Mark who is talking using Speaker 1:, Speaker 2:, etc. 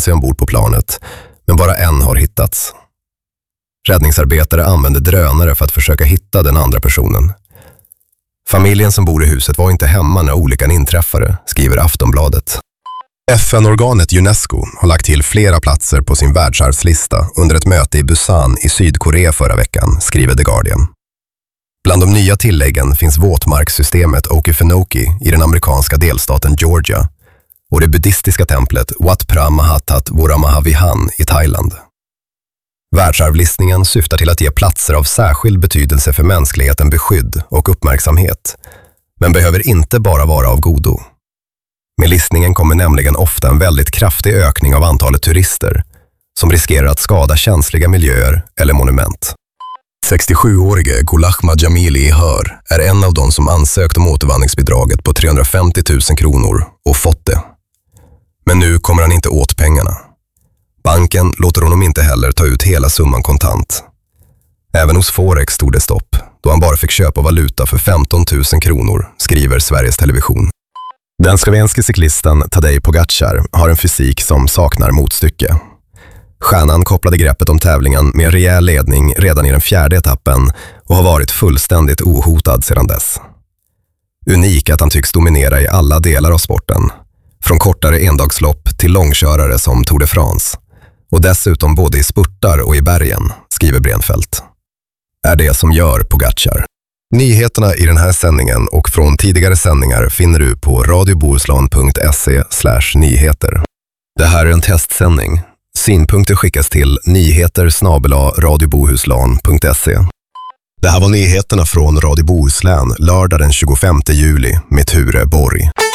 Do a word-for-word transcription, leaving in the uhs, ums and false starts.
Speaker 1: sig ombord på planet, men bara en har hittats. Räddningsarbetare använde drönare för att försöka hitta den andra personen. Familjen som bor i huset var inte hemma när olyckan inträffade, skriver Aftonbladet. F N-organet UNESCO har lagt till flera platser på sin världsarvslista under ett möte i Busan i Sydkorea förra veckan, skriver The Guardian. Bland de nya tilläggen finns våtmarkssystemet Okefenokee i den amerikanska delstaten Georgia och det buddhistiska templet Wat Phra Mahatat Voramahavihan i Thailand. Världsarvlistningen syftar till att ge platser av särskild betydelse för mänskligheten beskydd och uppmärksamhet, men behöver inte bara vara av godo. Med listningen kommer nämligen ofta en väldigt kraftig ökning av antalet turister som riskerar att skada känsliga miljöer eller monument. sextiosjuårige Gulahma Jamili i Hör är en av de som ansökt om återvandringsbidraget på trehundrafemtio tusen kronor och fått det. Men nu kommer han inte åt pengarna. Banken låter honom inte heller ta ut hela summan kontant. Även hos Forex stod det stopp, då han bara fick köpa valuta för femton tusen kronor, skriver Sveriges Television. Den slovenske cyklisten Tadej Pogačar har en fysik som saknar motstycke. Stjärnan kopplade greppet om tävlingen med en rejäl ledning redan i den fjärde etappen och har varit fullständigt ohotad sedan dess. Unik att han tycks dominera i alla delar av sporten, från kortare endagslopp till långkörare som Tour de France, och dessutom både i spurtar och i bergen, skriver Brenfeldt. Är det som gör Pogačar. Nyheterna i den här sändningen och från tidigare sändningar finner du på radiobohuslän punkt se slash nyheter. Det här är en testsändning. Synpunkter skickas till nyheter snabel-a radiobohuslän punkt se. Det här var nyheterna från Radio Bohuslän lördag den tjugofemte juli med Ture Borg.